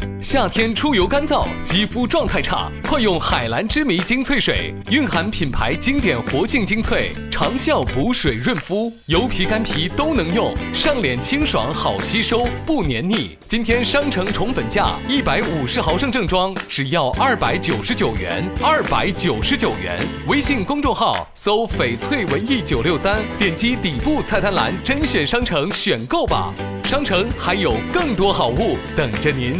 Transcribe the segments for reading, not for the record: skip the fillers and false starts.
夏天出油干燥，肌肤状态差，快用海蓝之谜精粹水，蕴含品牌经典活性精粹，长效补水润肤，油皮干皮都能用，上脸清爽好吸收，不黏腻。今天商城重本价150毫升正装只要299元，299元。微信公众号搜翡翠文艺963，点击底部菜单栏甄选商城选购吧。商城还有更多好物等着您。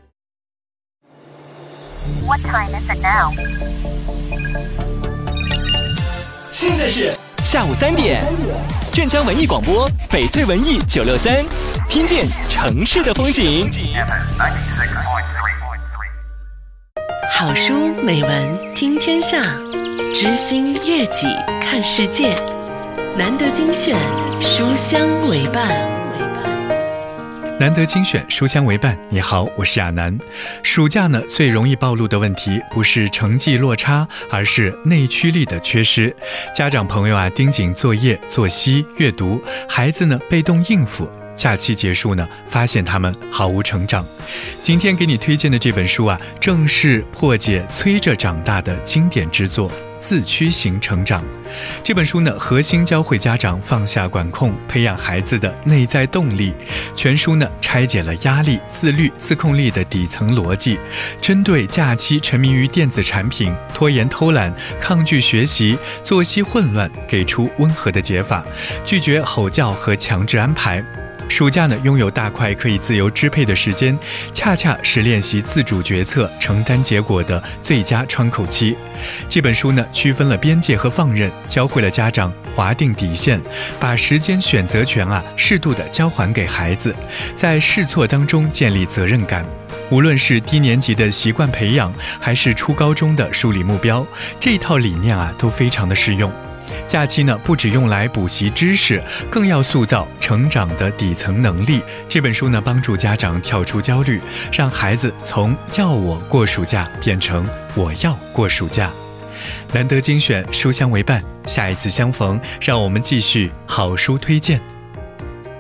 What time is it now? 现在是下午3点，镇江文艺广播翡翠文艺963，听见城市的风景。 好书美文听天下，知心悦己看世界。难得精选，书香为伴。 难得精选，书香为伴。你好，我是亚楠。暑假呢，最容易暴露的问题不是成绩落差，而是内驱力的缺失。家长朋友啊，盯紧作业、作息、阅读，孩子呢被动应付。假期结束呢，发现他们毫无成长。今天给你推荐的这本书啊，正是破解催着长大的经典之作。自驱型成长这本书呢，核心教会家长放下管控，培养孩子的内在动力。全书呢，拆解了压力、自律、自控力的底层逻辑，针对假期沉迷于电子产品、拖延偷懒、抗拒学习、作息混乱，给出温和的解法，拒绝吼叫和强制安排。暑假呢，拥有大块可以自由支配的时间，恰恰是练习自主决策、承担结果的最佳窗口期。这本书呢，区分了边界和放任，教会了家长划定底线，把时间选择权适度地交还给孩子，在试错当中建立责任感。无论是低年级的习惯培养，还是初高中的梳理目标，这一套理念都非常的适用。假期呢，不只用来补习知识，更要塑造成长的底层能力。这本书呢，帮助家长跳出焦虑，让孩子从要我过暑假变成我要过暑假。难得精选，书香为伴，下一次相逢，让我们继续好书推荐。